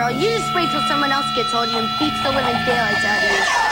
girl. You just wait till someone else gets hold of you and beats the living daylights out of you.